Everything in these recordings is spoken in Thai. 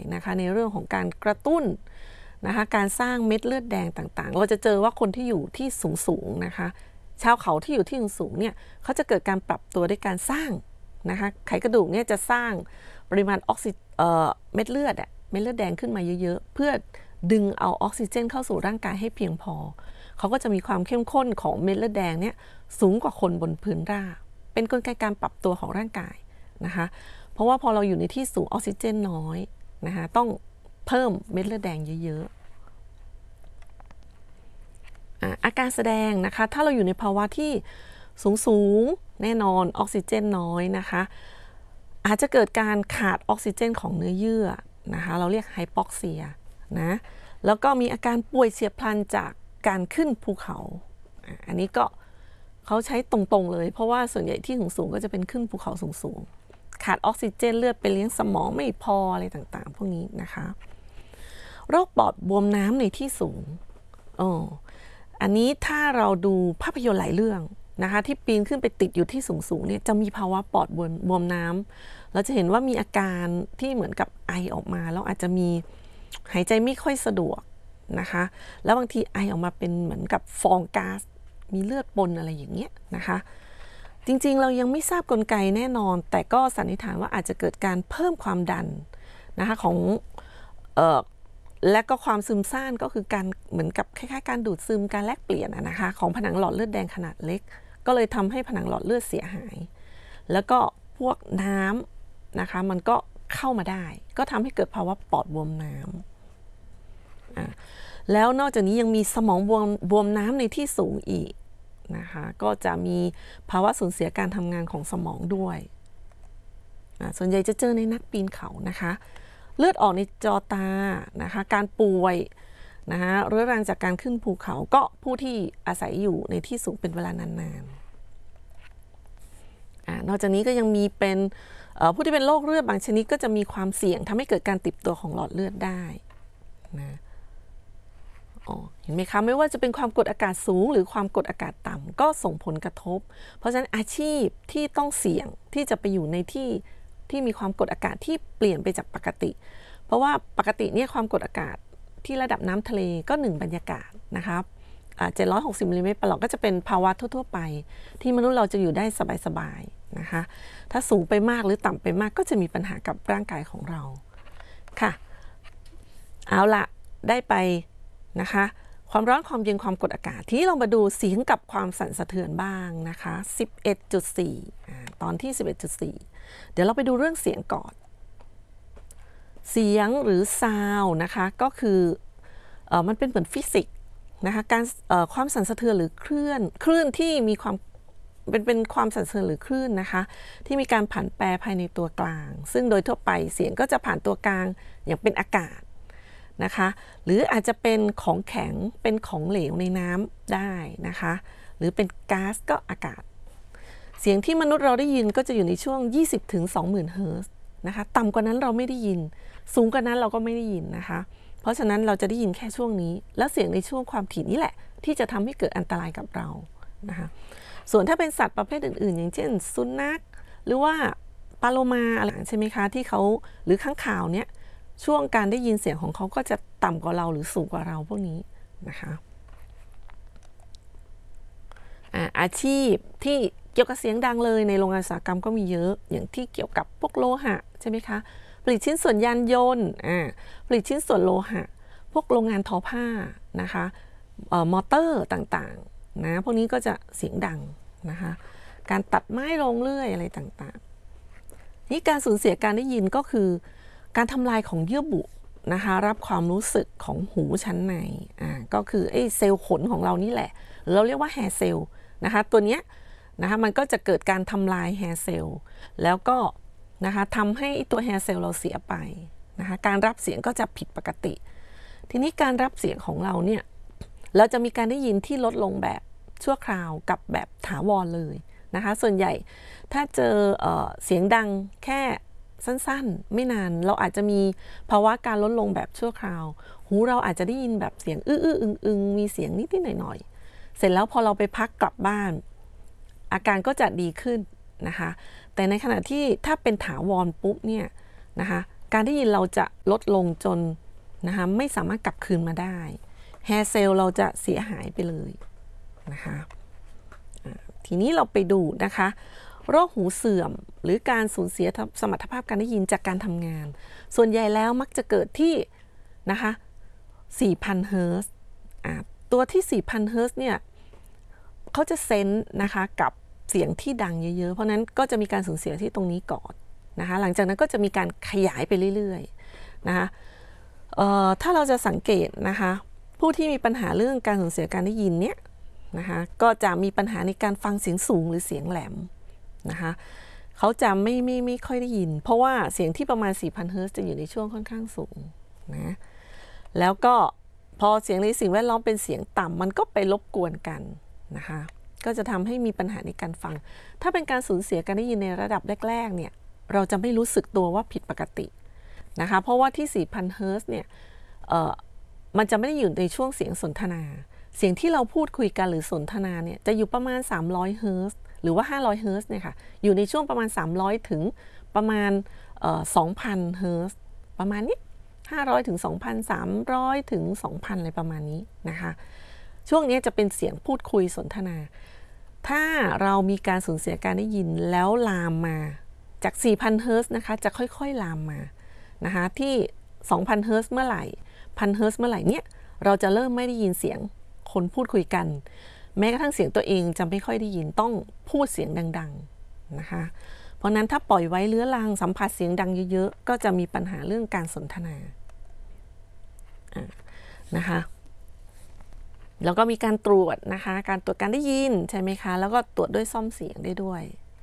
นะคะในเรื่องของการกระตุ้นนะคะการสร้างเม็ดเลือดแดงต่างๆเราจะเจอว่าคนที่อยู่ที่สูงๆนะคะชาวเขาที่อยู่ที่สูงๆเนี่ยเขาจะเกิดการปรับตัวด้วยการสร้างนะคะไขกระดูกเนี่ยจะสร้างปริมาณเม็ดเลือดแดงขึ้นมาเยอะๆเพื่อดึงเอาออกซิเจนเข้าสู่ร่างกายให้เพียงพอเขาก็จะมีความเข้มข้นของเม็ดเลือดแดงเนี่ยสูงกว่าคนบนพื้นราบเป็นกลไกการปรับตัวของร่างกายนะคะเพราะว่าพอเราอยู่ในที่สูงออกซิเจนน้อยนะคะต้องเพิ่มเม็ดเลือดแดงเยอะๆอาการแสดงนะคะถ้าเราอยู่ในภาวะที่สูงแน่นอนออกซิเจนน้อยนะคะอาจจะเกิดการขาดออกซิเจนของเนื้อเยื่อนะคะเราเรียกไฮปอกเซียนะแล้วก็มีอาการป่วยเฉียบพลันจากการขึ้นภูเขาอันนี้ก็เขาใช้ตรงๆเลยเพราะว่าส่วนใหญ่ที่สูงก็จะเป็นขึ้นภูเขาสูงๆขาดออกซิเจนเลือดไปเลี้ยงสมองไม่พออะไรต่างๆพวกนี้นะคะโรคปอดบวมน้ำในที่สูงอันนี้ถ้าเราดูภาพยนตร์หลายเรื่องนะคะที่ปีนขึ้นไปติดอยู่ที่สูงๆเนี่ยจะมีภาวะปอดบวมน้ำเราจะเห็นว่ามีอาการที่เหมือนกับไอออกมาแล้วอาจจะมีหายใจไม่ค่อยสะดวกนะคะแล้วบางทีไอออกมาเป็นเหมือนกับฟองก๊าซมีเลือดปนอะไรอย่างเงี้ยนะคะจริงๆเรายังไม่ทราบกลไกแน่นอนแต่ก็สันนิษฐานว่าอาจจะเกิดการเพิ่มความดันนะคะของและก็ความซึมซ่านก็คือการเหมือนกับคล้ายๆการดูดซึมการแลกเปลี่ยนนะคะของผนังหลอดเลือดแดงขนาดเล็กก็เลยทำให้ผนังหลอดเลือดเสียหายแล้วก็พวกน้ำนะคะมันก็เข้ามาได้ก็ทำให้เกิดภาวะปอดบวมน้ำแล้วนอกจากนี้ยังมีสมองบวมน้ำในที่สูงอีกนะคะก็จะมีภาวะสูญเสียการทำงานของสมองด้วยส่วนใหญ่จะเจอในนักปีนเขานะคะเลือดออกในจอตานะคะการป่วยนะคะเรื้อรังจากการขึ้นภูเขาก็ผู้ที่อาศัยอยู่ในที่สูงเป็นเวลานานๆนอกจากนี้ก็ยังมีเป็นผู้ที่เป็นโรคเลือดบางชนิดก็จะมีความเสี่ยงทำให้เกิดการติดตัวของหลอดเลือดได้นะเห็นไหมคะไม่ว่าจะเป็นความกดอากาศสูงหรือความกดอากาศต่ำก็ส่งผลกระทบเพราะฉะนั้นอาชีพที่ต้องเสี่ยงที่จะไปอยู่ในที่มีความกดอากาศที่เปลี่ยนไปจากปกติเพราะว่าปกติเนี่ยความกดอากาศที่ระดับน้ำทะเลก็1บรรยากาศนะครับ760มิลลิเมตรประหลอดก็จะเป็นภาวะทั่วๆไปที่มนุษย์เราจะอยู่ได้สบายๆนะคะถ้าสูงไปมากหรือต่ำไปมากก็จะมีปัญหากับร่างกายของเราค่ะเอาละได้ไปนะคะความร้อนความเย็นความกดอากาศที่เรามาดูเสียงกับความสั่นสะเทือนบ้างนะคะ 11.4 ตอนที่ 11.4 เดี๋ยวเราไปดูเรื่องเสียงก่อนเสียงหรือซาวด์นะคะก็คือมันเป็นเหมือนฟิสิกส์นะคะการความสั่นสะเทือนหรือคลื่นที่มีความเป็นความสั่นสะเทือนหรือคลื่นนะคะที่มีการผันแปรภายในตัวกลางซึ่งโดยทั่วไปเสียงก็จะผ่านตัวกลางอย่างเป็นอากาศนะคะหรืออาจจะเป็นของแข็งเป็นของเหลวในน้ำได้นะคะหรือเป็นก๊าซก็อากาศเสียงที่มนุษย์เราได้ยินก็จะอยู่ในช่วง 20-20,000 เฮิร์ตซ์นะคะต่ำกว่านั้นเราไม่ได้ยินสูงกว่านั้นเราก็ไม่ได้ยินนะคะเพราะฉะนั้นเราจะได้ยินแค่ช่วงนี้แล้วเสียงในช่วงความถี่นี้แหละที่จะทำให้เกิดอันตรายกับเรานะคะส่วนถ้าเป็นสัตว์ประเภทอื่นๆอย่างเช่นสุนัขหรือว่าปลาโลมาอะไรใช่ไหมคะที่เขาหรือข้างข่าวเนี้ยช่วงการได้ยินเสียงของเขาก็จะต่ำกว่าเราหรือสูงกว่าเราพวกนี้นะคะอาชีพที่เกี่ยวกับเสียงดังเลยในโรงงานอุตสาหกรรมก็มีเยอะอย่างที่เกี่ยวกับพวกโลหะใช่ไหมคะผลิตชิ้นส่วนยานยนต์ผลิตชิ้นส่วนโลหะพวกโรงงานทอผ้านะคะมอเตอร์ต่างๆนะพวกนี้ก็จะเสียงดังนะคะการตัดไม้ลงเลื่อยอะไรต่างๆนี่การสูญเสียการได้ยินก็คือการทำลายของเยื่อบุนะคะรับความรู้สึกของหูชั้นในก็คือไอ้เซลล์ขนของเรานี่แหละเราเรียกว่าแฮร์เซลล์นะคะตัวเนี้ยนะคะมันก็จะเกิดการทำลายแฮร์เซลล์แล้วก็นะคะทำให้ตัวแฮร์เซลล์เราเสียไปนะคะการรับเสียงก็จะผิดปกติทีนี้การรับเสียงของเราเนี่ยเราจะมีการได้ยินที่ลดลงแบบชั่วคราวกับแบบถาวรเลยนะคะส่วนใหญ่ถ้าเจอเสียงดังแค่สั้นๆไม่นานเราอาจจะมีภาวะการลดลงแบบชั่วคราวหูเราอาจจะได้ยินแบบเสียงอึงมีเสียงนิดๆหน่อยๆเสร็จแล้วพอเราไปพักกลับบ้านอาการก็จะดีขึ้นนะคะแต่ในขณะที่ถ้าเป็นถาวรปุ๊บเนี่ยนะคะการได้ยินเราจะลดลงจนนะคะไม่สามารถกลับคืนมาได้แฮร์เซลล์เราจะเสียหายไปเลยนะคะทีนี้เราไปดูนะคะโรคหูเสื่อมหรือการสูญเสียสมรรถภาพการได้ยินจากการทำงานส่วนใหญ่แล้วมักจะเกิดที่นะคะ 4,000 เฮิร์ตซ์ตัวที่ 4,000 เฮิร์ตซ์เนี่ยเขาจะเซนส์นะคะกับเสียงที่ดังเยอะๆเพราะนั้นก็จะมีการสูญเสียที่ตรงนี้ก่อนนะคะหลังจากนั้นก็จะมีการขยายไปเรื่อยๆนะคะถ้าเราจะสังเกตนะคะผู้ที่มีปัญหาเรื่องการสูญเสียการได้ยินเนี่ยนะคะก็จะมีปัญหาในการฟังเสียงสูงหรือเสียงแหลมนะคะเขาจะไม่ค่อยได้ยินเพราะว่าเสียงที่ประมาณ 4,000 เฮิร์ตซ์จะอยู่ในช่วงค่อนข้างสูงนะแล้วก็พอเสียงในสิ่งแวดล้อมเป็นเสียงต่ำมันก็ไปรบกวนกันนะคะก็จะทำให้มีปัญหาในการฟังถ้าเป็นการสูญเสียการได้ยินในระดับแรกๆเนี่ยเราจะไม่รู้สึกตัวว่าผิดปกตินะคะเพราะว่าที่ 4,000 เฮิร์ตซ์เนี่ยมันจะไม่ได้อยู่ในช่วงเสียงสนทนาเสียงที่เราพูดคุยกันหรือสนทนาเนี่ยจะอยู่ประมาณ300 เฮิร์ตซ์หรือว่า500 เฮิร์ตซ์เนี่ยค่ะอยู่ในช่วงประมาณ300ถึงประมาณ2,000 เฮิร์ตซ์ประมาณนี้500ถึง 2,000 300ถึง 2,000 อะไรประมาณนี้นะคะช่วงนี้จะเป็นเสียงพูดคุยสนทนาถ้าเรามีการสูญเสียการได้ยินแล้วลามมาจาก 4,000 เฮิร์ตซ์นะคะจะค่อยๆลามมานะคะที่ 2,000 เฮิร์ตซ์เมื่อไหร่ 1,000 เฮิร์ตซ์เมื่อไหร่เนี่ยเราจะเริ่มไม่ได้ยินเสียงคนพูดคุยกันแม้กระทั่งเสียงตัวเองจะไม่ค่อยได้ยินต้องพูดเสียงดังๆนะคะเพราะนั้นถ้าปล่อยไว้เรื้อรังสัมผัสเสียงดังเยอะๆก็จะมีปัญหาเรื่องการสนทนานะคะแล้วก็มีการตรวจนะคะการตรวจการได้ยินใช่ไหมคะแล้วก็ตรวจด้วยซ่อมเสียงได้ด้วย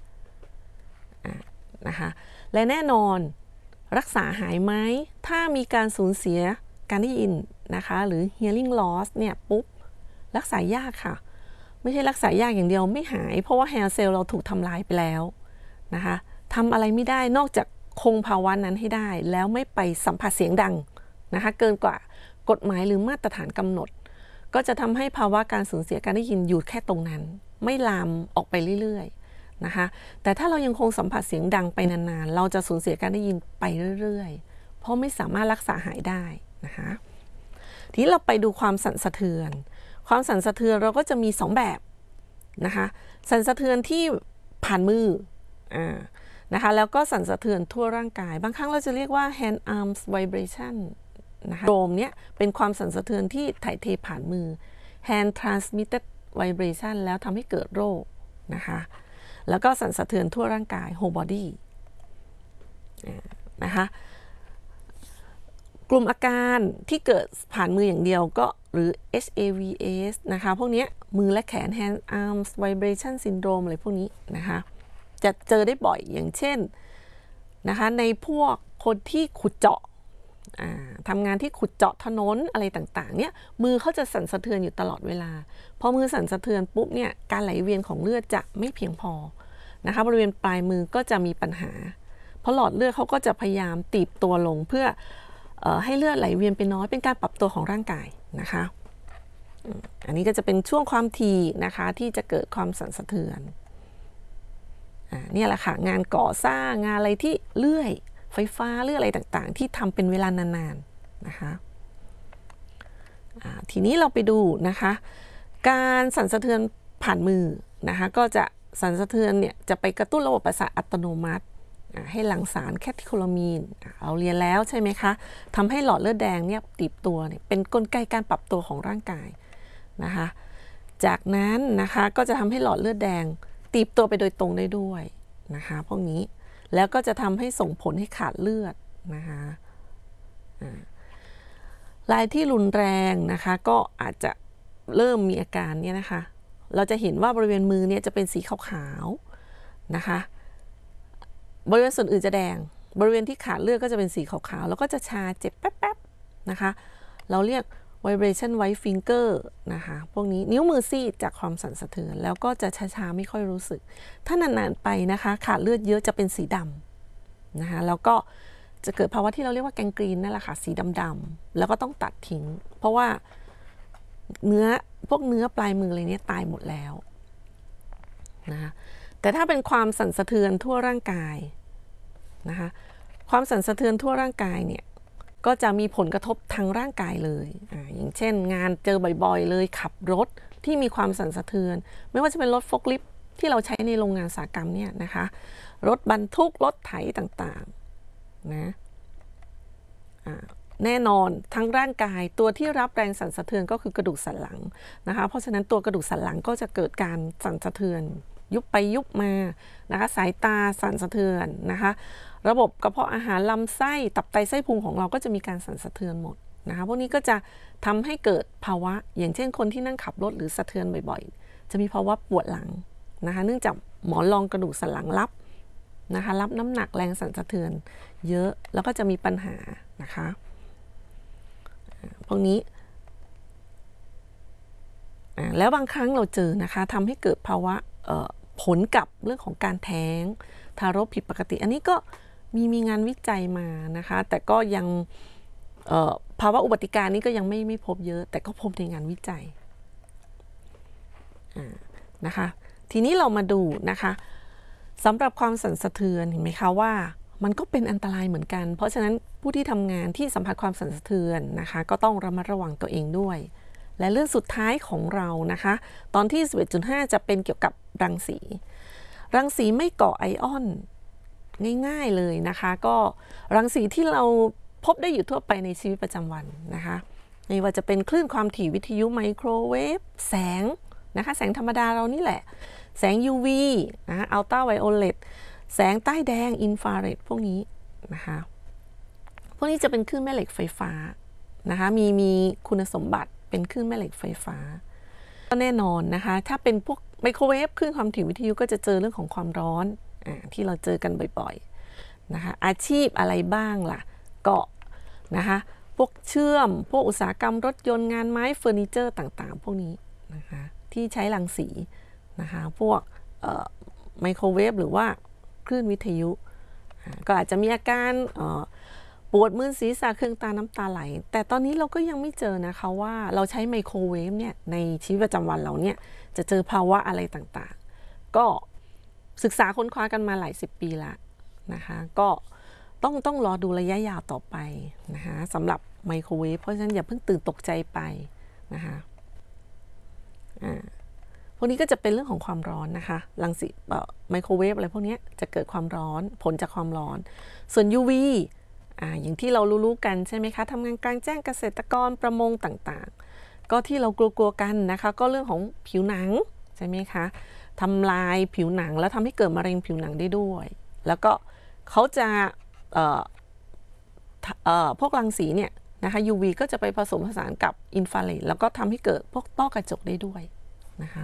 นะคะและแน่นอนรักษาหายไหมถ้ามีการสูญเสียการได้ยินนะคะหรือ hearing loss เนี่ยปุ๊บรักษายากค่ะไม่ใช่รักษายากอย่างเดียวไม่หายเพราะว่า hair cell เราถูกทำลายไปแล้วนะคะทำอะไรไม่ได้นอกจากคงภาวะนั้นให้ได้แล้วไม่ไปสัมผัสเสียงดังนะคะเกินกว่ากฎหมายหรือมาตรฐานกำหนดก็จะทำให้ภาวะการสูญเสียการได้ยินอยู่แค่ตรงนั้นไม่ลามออกไปเรื่อยๆนะคะแต่ถ้าเรายังคงสัมผัสเสียงดังไปนานๆเราจะสูญเสียการได้ยินไปเรื่อยๆเพราะไม่สามารถรักษาหายได้นะคะทีนี้เราไปดูความสั่นสะเทือนความสั่นสะเทือนเราก็จะมี2แบบนะคะสั่นสะเทือนที่ผ่านมือนะคะแล้วก็สั่นสะเทือนทั่วร่างกายบางครั้งเราจะเรียกว่า hand arms vibration นะคะโดมเนี่ยเป็นความสั่นสะเทือนที่ถ่ายเทผ่านมือ hand transmitted vibration แล้วทำให้เกิดโรคนะคะแล้วก็สั่นสะเทือนทั่วร่างกาย whole body นะคะกลุ่มอาการที่เกิดผ่านมืออย่างเดียวก็หรือ HAVS นะคะพวกนี้มือและแขน hand arms vibration syndrome อะไรพวกนี้นะคะจะเจอได้บ่อยอย่างเช่นนะคะในพวกคนที่ขุดเจาะทำงานที่ขุดเจาะถนนอะไรต่างๆเนี่ยมือเขาจะสั่นสะเทือนอยู่ตลอดเวลาพอมือสั่นสะเทือนปุ๊บเนี่ยการไหลเวียนของเลือดจะไม่เพียงพอนะคะบริเวณปลายมือก็จะมีปัญหาเพราะหลอดเลือดเขาก็จะพยายามตีบตัวลงเพื่อให้เลือดไหลเวียนไปน้อยเป็นการปรับตัวของร่างกายนะคะอันนี้ก็จะเป็นช่วงความถี่นะคะที่จะเกิดความสั่นสะเทือนนี่แหละค่ะงานก่อสร้างงานอะไรที่เลื่อยไฟฟ้าเลื่อยอะไรต่างๆที่ทำเป็นเวลานานๆนะคะทีนี้เราไปดูนะคะการสั่นสะเทือนผ่านมือนะคะก็จะสั่นสะเทือนเนี่ยจะไปกระตุ้นระบบประสาทอัตโนมัติให้หลั่งสารแคทิโคลามีนเราเรียนแล้วใช่ไหมคะทำให้หลอดเลือดแดงเนี่ยตีบตัวเนี่ยเป็นกลไกการปรับตัวของร่างกายนะคะจากนั้นนะคะก็จะทำให้หลอดเลือดแดงตีบตัวไปโดยตรงได้ด้วยนะคะพวกนี้แล้วก็จะทำให้ส่งผลให้ขาดเลือดนะคะรายที่รุนแรงนะคะก็อาจจะเริ่มมีอาการเนี่ยนะคะเราจะเห็นว่าบริเวณมือเนี่ยจะเป็นสีขาวๆนะคะบริเวณส่วนอื่นจะแดงบริเวณที่ขาดเลือดก็จะเป็นสีขาวๆแล้วก็จะชาเจ็บแป๊บๆนะคะเราเรียก vibration white finger นะคะพวกนี้นิ้วมือซีดจากความสั่นสะเทือนแล้วก็จะช้าๆไม่ค่อยรู้สึกถ้านานๆไปนะคะขาดเลือดเยอะจะเป็นสีดำนะคะแล้วก็จะเกิดภาวะที่เราเรียกว่าแกงกรีนนั่นแหละค่ะสีดำๆแล้วก็ต้องตัดทิ้งเพราะว่าพวกเนื้อปลายมืออะไรนี้ตายหมดแล้วนะคะแต่ถ้าเป็นความสั่นสะเทือนทั่วร่างกายนะคะความสั่นสะเทือนทั่วร่างกายเนี่ยก็จะมีผลกระทบทางร่างกายเลยอย่างเช่นงานเจอบ่อยๆเลยขับรถที่มีความสั่นสะเทือนไม่ว่าจะเป็นรถโฟล์คลิฟต์ที่เราใช้ในโรงงานอุตสาหกรรมเนี่ยนะคะรถบรรทุกรถไถต่างๆนะแน่นอนทั้งร่างกายตัวที่รับแรงสั่นสะเทือนก็คือกระดูกสันหลังนะคะเพราะฉะนั้นตัวกระดูกสันหลังก็จะเกิดการสั่นสะเทือนยุบไปยุบมานะคะสายตาสั่นสะเทือนนะคะระบบกระเพาะอาหารลำไส้ตับไตไส้พุงของเราก็จะมีการสั่นสะเทือนหมดนะคะพวกนี้ก็จะทำให้เกิดภาวะอย่างเช่นคนที่นั่งขับรถหรือสะเทือนบ่อยๆจะมีภาวะปวดหลังนะคะเนื่องจากหมอนรองกระดูกสันหลังรับนะคะรับน้ำหนักแรงสั่นสะเทือนเยอะแล้วก็จะมีปัญหานะคะพวกนี้แล้วบางครั้งเราเจอนะคะทำให้เกิดภาวะผลกับเรื่องของการแท้งทารกผิดปกติอันนี้ก็มีงานวิจัยมานะคะแต่ก็ยังภาวะอุบัติการนี้ก็ยังไม่พบเยอะแต่ก็พบในงานวิจัยนะคะทีนี้เรามาดูนะคะสำหรับความสั่นสะเทือนเห็นไหมคะว่ามันก็เป็นอันตรายเหมือนกันเพราะฉะนั้นผู้ที่ทำงานที่สัมผัสความสั่นสะเทือนนะคะก็ต้องระมัดระวังตัวเองด้วยและเรื่องสุดท้ายของเรานะคะตอนที่ 11.5 จะเป็นเกี่ยวกับรังสีไม่ก่อไอออนง่ายๆเลยนะคะก็รังสีที่เราพบได้อยู่ทั่วไปในชีวิตประจำวันนะคะไม่ว่าจะเป็นคลื่นความถี่วิทยุไมโครเวฟแสงนะคะแสงธรรมดาเรานี่แหละแสง UV นะอัลตราไวโอเลตแสงใต้แดงอินฟราเรดพวกนี้นะคะพวกนี้จะเป็นคลื่นแม่เหล็กไฟฟ้านะคะมีคุณสมบัติเป็นคลื่นแม่เหล็กไฟฟ้าก็แน่นอนนะคะถ้าเป็นพวกไมโครเวฟคลื่นความถี่วิทยุก็จะเจอเรื่องของความร้อนที่เราเจอกันบ่อยๆนะคะอาชีพอะไรบ้างล่ะก็นะคะพวกเชื่อมพวกอุตสาหกรรมรถยนต์งานไม้เฟอร์นิเจอร์ต่างๆพวกนี้นะคะที่ใช้รังสีนะคะพวกไมโครเวฟหรือว่าคลื่นวิทยุก็อาจจะมีอาการปวดมึนศีรษะเคืองตาน้ำตาไหลแต่ตอนนี้เราก็ยังไม่เจอนะคะว่าเราใช้ไมโครเวฟเนี่ยในชีวิตประจำวันเราเนี่ยจะเจอภาวะอะไรต่างๆก็ศึกษาค้นคว้ากันมาหลายสิบปีละนะคะก็ต้องรอดูระยะยาวต่อไปนะคะสำหรับไมโครเวฟเพราะฉะนั้นอย่าเพิ่งตื่นตกใจไปนะคะพวกนี้ก็จะเป็นเรื่องของความร้อนนะคะรังสีไมโครเวฟอะไรพวกนี้จะเกิดความร้อนผลจากความร้อนส่วน UV อย่างที่เรารู้กันใช่ไหมคะทำงานกลางแจ้งเกษตรกรประมงต่างๆก็ที่เรากลัวกันนะคะก็เรื่องของผิวหนังใช่ไหมคะทำลายผิวหนังแล้วทำให้เกิดมะเร็งผิวหนังได้ด้วยแล้วก็เขาจะพวกรังสีเนี่ยนะคะ UV ก็จะไปผสมผสานกับอินฟราเรดแล้วก็ทำให้เกิดพวกต้อกระจกได้ด้วยนะคะ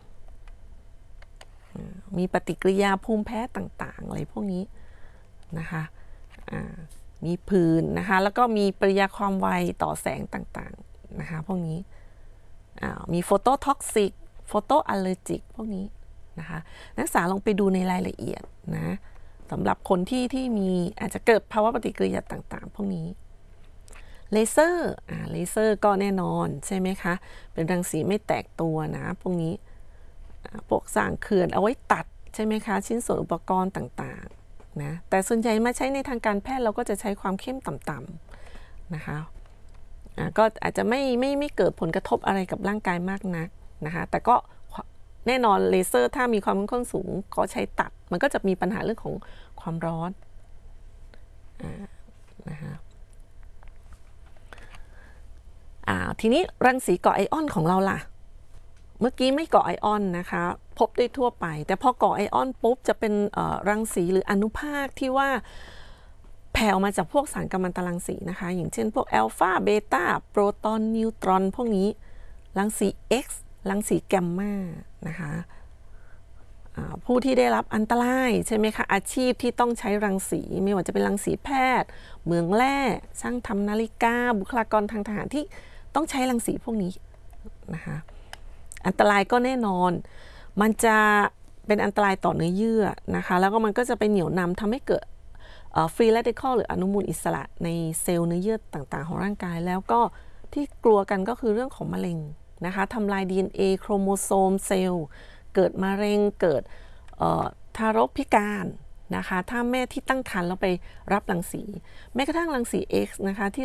มีปฏิกิริยาภูมิแพ้ต่างๆอะไรพวกนี้นะคะมีผื่นนะคะแล้วก็มีปฏิกิริยาความไวต่อแสงต่างๆนะคะพวกนี้มีโฟโตท็อกซิกโฟโตอัลเลอร์จิกพวกนี้นะคะนักศึกษาลองไปดูในรายละเอียดนะสำหรับคนที่มีอาจจะเกิดภาวะปฏิกิริยาต่างๆพวกนี้เลเซอร์ก็แน่นอนใช่ไหมคะเป็นรังสีไม่แตกตัวนะพวกนี้พวกสร้างเขื่อนเอาไว้ตัดใช่ไหมคะชิ้นส่วนอุปกรณ์ต่างๆนะแต่ส่วนใหญ่มาใช้ในทางการแพทย์เราก็จะใช้ความเข้มต่ำๆนะคะก็อาจจะไม่เกิดผลกระทบอะไรกับร่างกายมากนักนะคะแต่ก็แน่นอนเลเซอร์ถ้ามีความเข้มข้นสูงก็ใช้ตัดมันก็จะมีปัญหาเรื่องของความร้อนนะคะทีนี้รังสีก่อไอออนของเราล่ะเมื่อกี้ไม่ก่อไอออนนะคะพบได้ทั่วไปแต่พอก่อไอออนปุ๊บจะเป็นรังสีหรืออนุภาคที่ว่าแผ่ออกมาจากพวกสารกัมมันตรังสีนะคะอย่างเช่นพวกอัลฟาเบต้าโปรตอนนิวตรอนพวกนี้รังสี X รังสีแกมมานะคะผู้ที่ได้รับอันตรายใช่ไหมคะอาชีพที่ต้องใช้รังสีไม่ว่าจะเป็นรังสีแพทย์เหมืองแร่ช่างทำนาฬิกาบุคลากรทางทหารที่ต้องใช้รังสีพวกนี้นะคะอันตรายก็แน่นอนมันจะเป็นอันตรายต่อเนื้อเยื่อนะคะแล้วก็มันก็จะไปเหนี่ยวนำทำให้เกิดฟรีแรดิคอลหรืออนุมูลอิสระในเซลล์เนื้อเยื่อต่างๆของร่างกายแล้วก็ที่กลัวกันก็คือเรื่องของมะเร็งนะคะทำลาย DNA โครโมโซมเซลล์เกิดมะเร็งเกิดทารกพิการนะคะถ้าแม่ที่ตั้งครรภ์แล้วไปรับรังสีแม้กระทั่งรังสี X นะคะที่